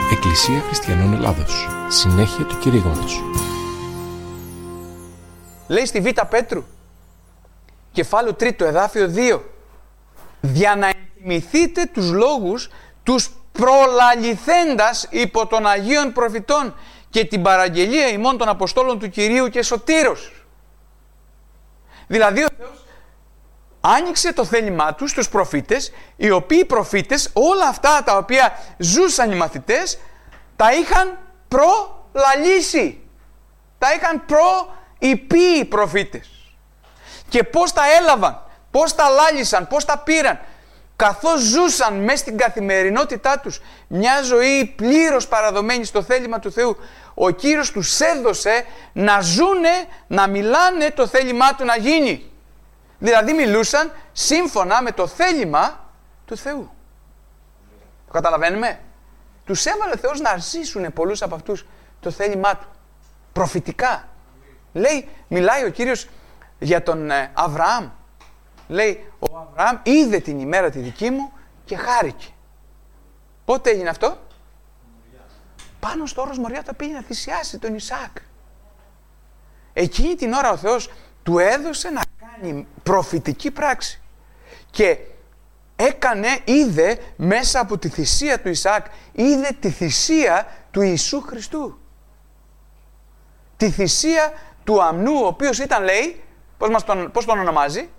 Εκκλησία Χριστιανών Ελλάδος. Συνέχεια του κηρύγματος. Λέει στη Β' Πέτρου, κεφάλαιο 3, εδάφιο 2, για να ενθυμηθείτε τους λόγους τους προλαληθέντας υπό των Αγίων Προφητών και την παραγγελία ημών των Αποστόλων του Κυρίου και Σωτήρος. Δηλαδή ο Θεός άνοιξε το θέλημά του στους προφήτες, οι οποίοι προφήτες όλα αυτά τα οποία ζούσαν οι μαθητές τα είχαν προλαλήσει, τα είχαν προειπεί οι προφήτες. Και πώς τα έλαβαν, πώς τα λάλησαν, πώς τα πήραν, καθώς ζούσαν μέσα στην καθημερινότητά τους μια ζωή πλήρως παραδομένη στο θέλημα του Θεού. Ο Κύριος τους έδωσε να ζούνε, να μιλάνε το θέλημά του να γίνει. Δηλαδή μιλούσαν σύμφωνα με το θέλημα του Θεού. Το καταλαβαίνουμε? Τους έβαλε ο Θεός να ζήσουν πολλούς από αυτούς το θέλημά του. Προφητικά. Λέει, μιλάει ο Κύριος για τον Αβραάμ. Λέει, ο Αβραάμ είδε την ημέρα τη δική μου και χάρηκε. Πότε έγινε αυτό? Πάνω στο όρος Μοριά το πήγε να θυσιάσει τον Ισαάκ. Εκείνη την ώρα ο Θεός του έδωσε να κάνει προφητική πράξη. Και είδε μέσα από τη θυσία του Ισαάκ, είδε τη θυσία του Ιησού Χριστού. Τη θυσία του αμνού, ο οποίος ήταν, λέει, πώς τον ονομάζει?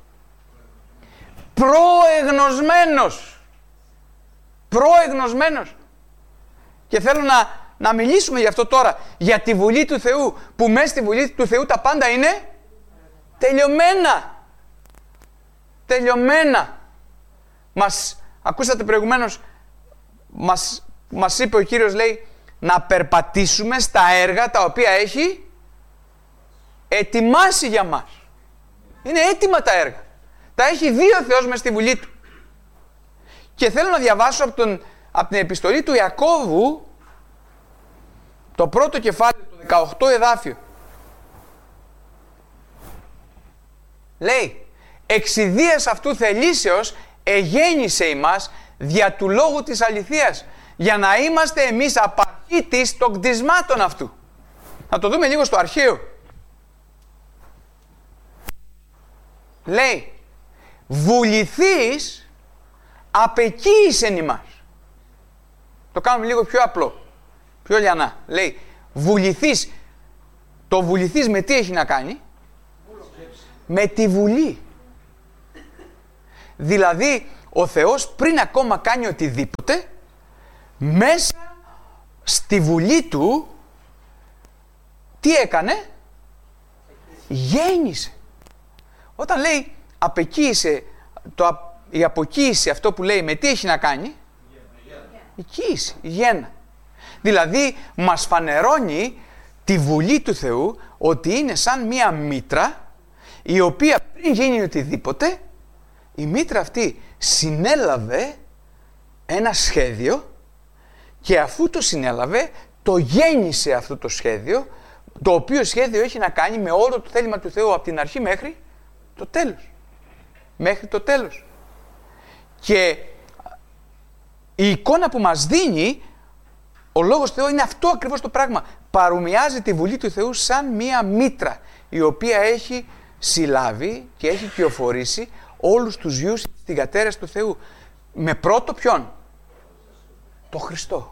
Προεγνωσμένος. Προεγνωσμένος. Και θέλω να μιλήσουμε γι' αυτό τώρα, για τη Βουλή του Θεού, που μέσα στη Βουλή του Θεού τα πάντα είναι τελειωμένα. Τελειωμένα. Ακούσατε προηγουμένως, μας είπε ο Κύριος, λέει, να περπατήσουμε στα έργα τα οποία έχει ετοιμάσει για μας. Είναι έτοιμα τα έργα. Τα έχει δει ο Θεός μες στη Βουλή του. Και θέλω να διαβάσω από την επιστολή του Ιακώβου, το πρώτο κεφάλαιο, το 18 εδάφιο. Λέει, εξιδίας αυτού θελήσεως εγέννησε ημάς δια του λόγου της αληθείας, για να είμαστε εμείς απαρχήτης των κτισμάτων αυτού. Να το δούμε λίγο στο αρχαίο. Λέει, βουληθείς απεκοίησεν ημάς. Το κάνουμε λίγο πιο απλό, πιο λιανά. Λέει, βουληθείς. Το βουληθείς με τι έχει να κάνει? Με τη Βουλή. Δηλαδή, ο Θεός πριν ακόμα κάνει οτιδήποτε, μέσα στη Βουλή του, τι έκανε? Γέννησε. Όταν λέει απεκοίησε, η αποκοίηση, αυτό που λέει, με τι έχει να κάνει? Η κοίηση, η γέννα. Δηλαδή μας φανερώνει τη Βουλή του Θεού ότι είναι σαν μία μήτρα, η οποία πριν γίνει οτιδήποτε, η μήτρα αυτή συνέλαβε ένα σχέδιο και αφού το συνέλαβε, το γέννησε αυτό το σχέδιο, το οποίο σχέδιο έχει να κάνει με όλο το θέλημα του Θεού από την αρχή μέχρι το τέλος. Μέχρι το τέλος. Και η εικόνα που μας δίνει ο Λόγος Θεού είναι αυτό ακριβώς το πράγμα. Παρομοιάζει τη Βουλή του Θεού σαν μία μήτρα, η οποία έχει συλλάβει και έχει κυοφορήσει όλους τους γιους στην κατέρας του Θεού. Με πρώτο ποιον? Το Χριστό.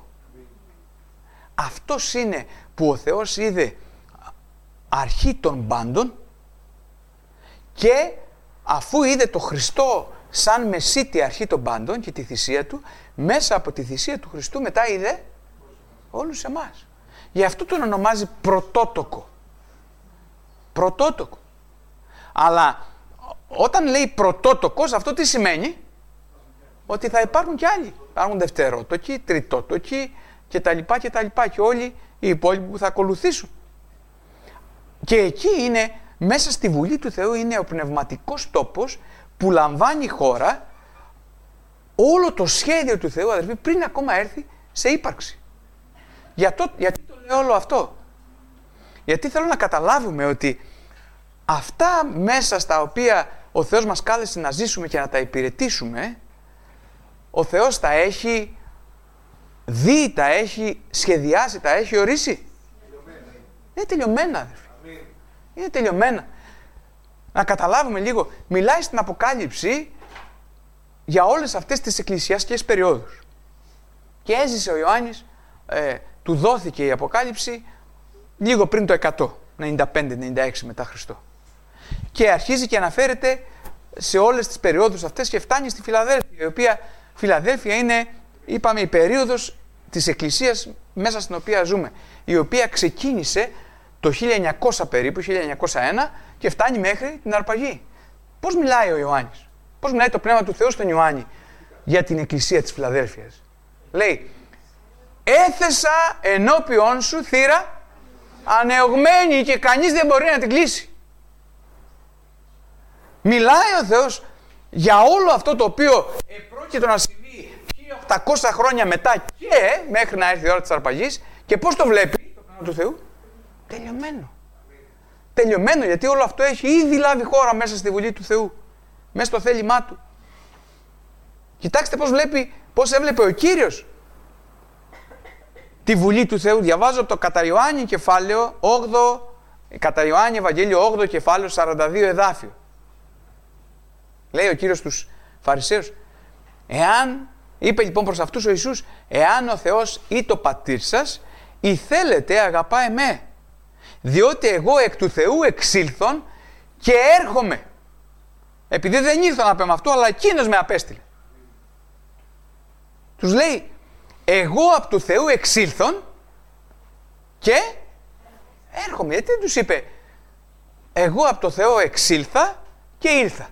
Αυτός είναι που ο Θεός είδε αρχή των πάντων και αφού είδε το Χριστό σαν μεσίτη αρχή των πάντων και τη θυσία του, μέσα από τη θυσία του Χριστού μετά είδε όλους εμάς. Γι' αυτό τον ονομάζει πρωτότοκο. Πρωτότοκο. Αλλά όταν λέει πρωτότοκος, αυτό τι σημαίνει? Ότι θα υπάρχουν κι άλλοι. Υπάρχουν δευτερότοκοι, τριτότοκοι κτλ. Και όλοι οι υπόλοιποι που θα ακολουθήσουν. Και εκεί είναι, μέσα στη Βουλή του Θεού, είναι ο πνευματικός τόπος που λαμβάνει η χώρα όλο το σχέδιο του Θεού, αδερφοί, πριν ακόμα έρθει σε ύπαρξη. Γιατί το λέω όλο αυτό? Γιατί θέλω να καταλάβουμε ότι αυτά μέσα στα οποία ο Θεός μας κάλεσε να ζήσουμε και να τα υπηρετήσουμε, ο Θεός τα έχει δει, τα έχει σχεδιάσει, τα έχει ορίσει. Είναι τελειωμένα, αδερφοί. Είναι τελειωμένα. Να καταλάβουμε λίγο, μιλάει στην Αποκάλυψη για όλες αυτές τις εκκλησιαστικές περιόδους. Και έζησε ο Ιωάννης, του δόθηκε η Αποκάλυψη λίγο πριν το 100, 95-96 μετά Χριστό. Και αρχίζει και αναφέρεται σε όλες τις περιόδους αυτές και φτάνει στη Φιλαδέλφεια, η οποία Φιλαδέλφεια είναι, είπαμε, η περίοδος της Εκκλησίας μέσα στην οποία ζούμε, η οποία ξεκίνησε το 1900 περίπου, 1901 και φτάνει μέχρι την αρπαγή. Πώς μιλάει ο Ιωάννης, πώς μιλάει το Πνεύμα του Θεού στον Ιωάννη για την Εκκλησία της Φιλαδέλφειας? Λέει, έθεσα ενώπιον σου θύρα ανεωγμένη και κανείς δεν μπορεί να την κλείσει. Μιλάει ο Θεός για όλο αυτό το οποίο επρόκειτο να συμβεί 1800 χρόνια μετά και μέχρι να έρθει η ώρα της αρπαγής. Και πώς το βλέπει το Πνεύμα του Θεού? Τελειωμένο. Τελειωμένο, γιατί όλο αυτό έχει ήδη λάβει χώρα μέσα στη Βουλή του Θεού, μέσα στο θέλημά Του. Κοιτάξτε πώς έβλεπε ο Κύριος τη Βουλή του Θεού. Διαβάζω από το κατά Ιωάννη κεφάλαιο 8, κατά Ιωάννη Ευαγγέλιο 8 κεφάλαιο 42 εδάφιο. Λέει ο Κύριος στους Φαρισαίους, είπε λοιπόν προς αυτούς ο Ιησούς, εάν ο Θεός ή το πατήρ σας, ή θέλετε αγαπά εμέ, διότι εγώ εκ του Θεού εξήλθον και έρχομαι. Επειδή δεν ήρθα να πω με αυτό, αλλά εκείνος με απέστειλε. Τους λέει, εγώ από του Θεού εξήλθον και έρχομαι. Γιατί δεν τους είπε, εγώ από το Θεό εξήλθα και ήρθα?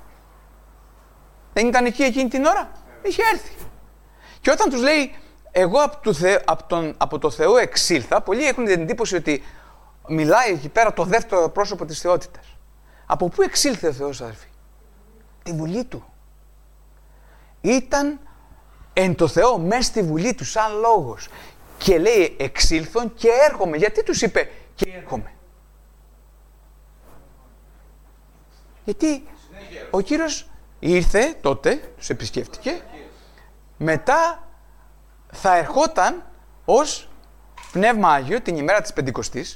Δεν ήταν εκεί εκείνη την ώρα? Είχε έρθει. Και όταν τους λέει, εγώ από το Θεό εξήλθα, πολλοί έχουν την εντύπωση ότι μιλάει εκεί πέρα το δεύτερο πρόσωπο της θεότητας. Από πού εξήλθε ο Θεός, αδελφοί? Τη Βουλή Του. Ήταν εν το Θεό μέσα στη Βουλή Του σαν λόγος. Και λέει εξήλθον και έρχομαι. Γιατί τους είπε και έρχομαι? Γιατί ο Κύριος ήρθε τότε, τους επισκέφτηκε, μετά θα ερχόταν ως Πνεύμα Άγιο την ημέρα της Πεντηκοστής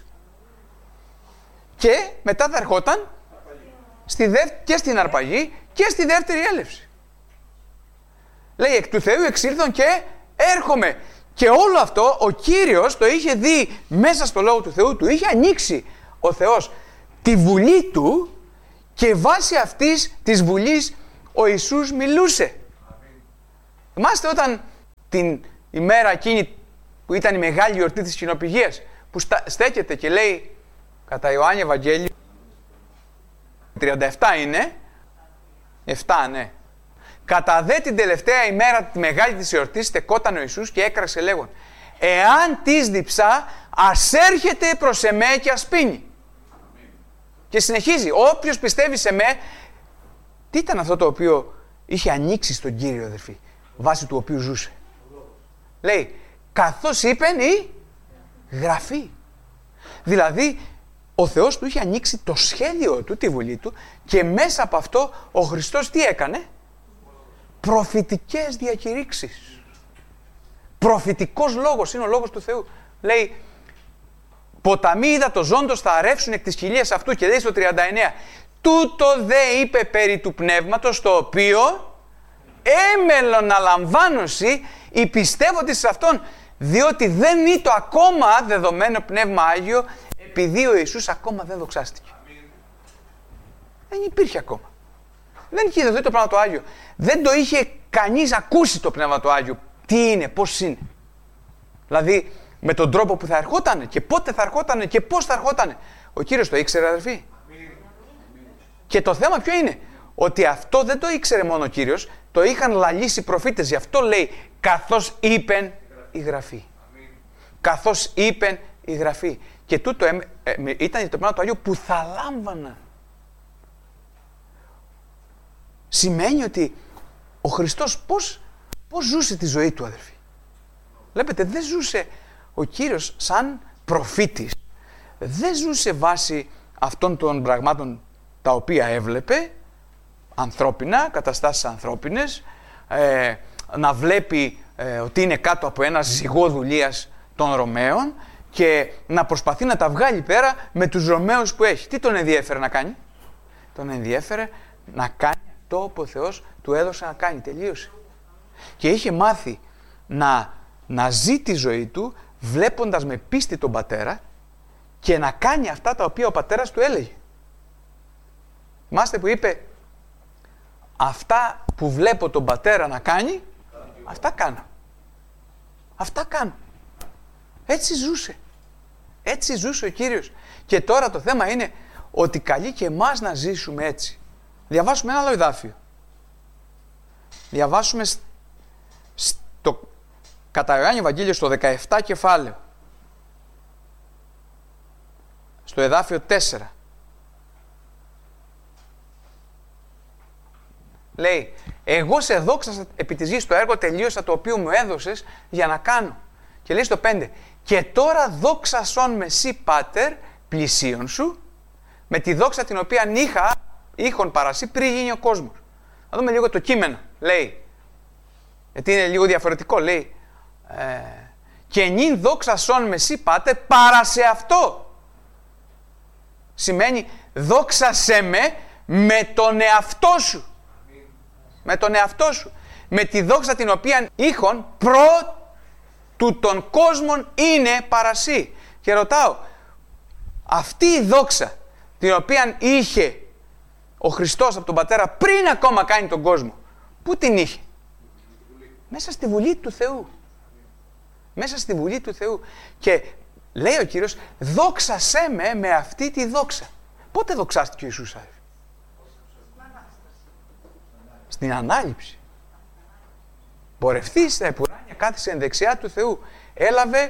και μετά θα ερχόταν και στην αρπαγή και στη δεύτερη έλευση. Λέει εκ του Θεού εξήλθον και έρχομαι. Και όλο αυτό ο Κύριος το είχε δει μέσα στο Λόγο του Θεού, του είχε ανοίξει ο Θεός τη Βουλή Του και βάσει αυτής της Βουλής ο Ιησούς μιλούσε. Θυμάστε όταν την ημέρα εκείνη που ήταν η μεγάλη γιορτή της Κοινοπηγίας, που στέκεται και λέει κατά Ιωάννη Ευαγγέλιο 37 είναι 7, ναι. Κατά δε την τελευταία ημέρα τη μεγάλη της εορτής στεκόταν ο Ιησούς και έκραξε λέγον, εάν της διψά ας έρχεται προς εμέ και ας πίνει. Και συνεχίζει, όποιος πιστεύει σε με. Τι ήταν αυτό το οποίο είχε ανοίξει στον Κύριο, αδελφοί, βάσει του οποίου ζούσε? Λέει, καθώς είπεν η Γραφή. Δηλαδή, ο Θεός του είχε ανοίξει το σχέδιο του, τη Βουλή Του, και μέσα από αυτό ο Χριστός τι έκανε? Προφητικές διακηρύξεις. Προφητικός λόγος είναι ο λόγος του Θεού. Λέει, ποταμοί είδα το ζώντος θα αρρεύσουν εκ της κοιλίας αυτού, και λέει στο 39, τούτο δε είπε περί του πνεύματος, το οποίο έμελον να λαμβάνωση οι πιστεύοντες σε αυτόν, διότι δεν είναι το ακόμα δεδομένο Πνεύμα Άγιο, επειδή ο Ιησούς ακόμα δεν δοξάστηκε. Δεν υπήρχε ακόμα. Δεν είχε δοθεί το Πνεύμα το Άγιο. Δεν το είχε κανείς ακούσει το Πνεύμα το Άγιο. Τι είναι, πώς είναι. Δηλαδή, με τον τρόπο που θα ερχότανε και πότε θα ερχότανε και πώς θα ερχότανε. Ο Κύριος το ήξερε, αδελφοί. Και το θέμα ποιο είναι? Ότι αυτό δεν το ήξερε μόνο ο Κύριος, το είχαν λαλήσει οι προφήτες. Γι' αυτό λέει, καθώς είπεν η Γραφή. Καθώς είπεν η Γραφή. Και τούτο ήταν το Πνεύμα του Αγίου που θα λάμβανα. Σημαίνει ότι ο Χριστός πώς ζούσε τη ζωή του, αδελφοί? Βλέπετε, δεν ζούσε ο Κύριος σαν προφήτης. Δεν ζούσε βάσει αυτών των πραγμάτων τα οποία έβλεπε, ανθρώπινα, καταστάσεις ανθρώπινες, να βλέπει ότι είναι κάτω από ένα ζυγό δουλείας των Ρωμαίων και να προσπαθεί να τα βγάλει πέρα με τους Ρωμαίους που έχει. Τι τον ενδιέφερε να κάνει? Τον ενδιέφερε να κάνει αυτό που ο Θεός του έδωσε να κάνει. Τελείωσε. Και είχε μάθει να ζει τη ζωή του βλέποντας με πίστη τον πατέρα και να κάνει αυτά τα οποία ο πατέρας του έλεγε. Θυμάστε που είπε, αυτά που βλέπω τον πατέρα να κάνει, αυτά κάνω. Αυτά κάνω. Έτσι ζούσε. Έτσι ζούσε ο Κύριος. Και τώρα το θέμα είναι ότι καλεί και εμάς να ζήσουμε έτσι. Διαβάσουμε ένα άλλο εδάφιο. Διαβάσουμε στο κατά Ιωάννη Ευαγγέλιο στο 17 κεφάλαιο. Στο εδάφιο 4. Λέει, εγώ σε δόξασα επί της γης, το έργο τελείωσα το οποίο μου έδωσες για να κάνω. Και λέει στο 5, και τώρα δόξασον με σύ πάτερ πλησίον σου, με τη δόξα την οποία είχον παρασύ πριν γίνει ο κόσμος. Να δούμε λίγο το κείμενο. Λέει, γιατί είναι λίγο διαφορετικό, λέει, και νυν δόξασον με σύ πάτερ παρά σε αυτό. Σημαίνει δόξασέ με τον εαυτό σου. Με τον εαυτό σου. Με τη δόξα την οποία είχον προ του των κόσμων είναι παρασύ. Και ρωτάω, αυτή η δόξα την οποία είχε ο Χριστός από τον Πατέρα πριν ακόμα κάνει τον κόσμο, πού την είχε? Μέσα στη Βουλή του Θεού. Μέσα στη Βουλή του Θεού. Και λέει ο Κύριος, δόξασέ με αυτή τη δόξα. Πότε δοξάστηκε ο Ιησούς? Στην Ανάληψη. Πορευτεί στα επουράνια, κάθισε εν δεξιά του Θεού. Έλαβε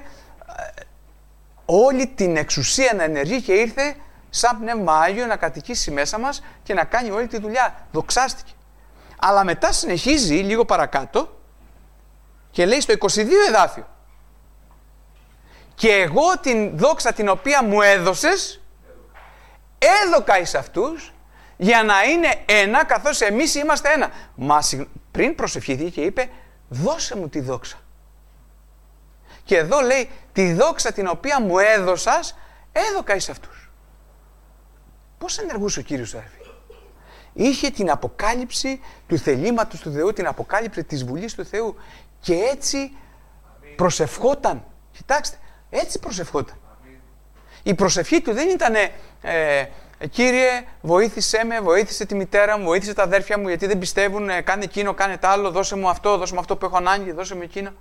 όλη την εξουσία να ενεργεί και ήρθε σαν πνεύμα Άγιο να κατοικήσει μέσα μας και να κάνει όλη τη δουλειά. Δοξάστηκε. Αλλά μετά συνεχίζει λίγο παρακάτω και λέει στο 22 εδάφιο, και εγώ την δόξα την οποία μου έδωσες έδωκα εις αυτούς για να είναι ένα καθώς εμείς είμαστε ένα. Μα πριν προσευχηθεί και είπε, δώσε μου τη δόξα. Και εδώ λέει, τη δόξα την οποία μου έδωσας έδωκα εις αυτούς. Πώς ενεργούσε ο Κύριος, αδερφοί? Είχε την αποκάλυψη του θελήματος του Θεού, την αποκάλυψη της Βουλής του Θεού και έτσι προσευχόταν. Κοιτάξτε, έτσι προσευχόταν. Η προσευχή του δεν ήταν Κύριε, βοήθησέ με, βοήθησε τη μητέρα μου, βοήθησε τα αδέρφια μου γιατί δεν πιστεύουν, κάνε εκείνο, κάνε τ' άλλο, δώσε μου αυτό που έχω ανάγκη, δώσε μου εκείνο.